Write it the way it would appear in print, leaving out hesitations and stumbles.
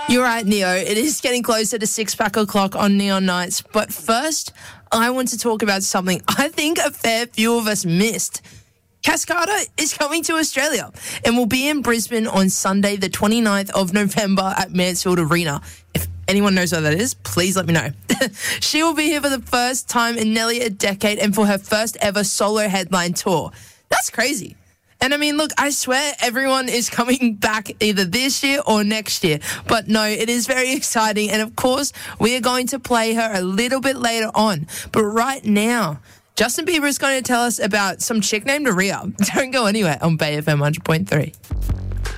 You're right, Neo. It is getting closer to 6 o'clock on Neon Nights. But first, I want to talk about something I think a fair few of us missed. Cascada is coming to Australia and will be in Brisbane on Sunday, the 29th of November at Mansfield Arena. If anyone knows where that is, please let me know. She will be here for the first time in nearly a decade and for her first ever solo headline tour. That's crazy. And I mean, look, I swear everyone is coming back either this year or next year. But no, it is very exciting. And of course, we are going to play her a little bit later on. But right now, Justin Bieber is going to tell us about some chick named Rhea. Don't go anywhere on Bay FM 100.3.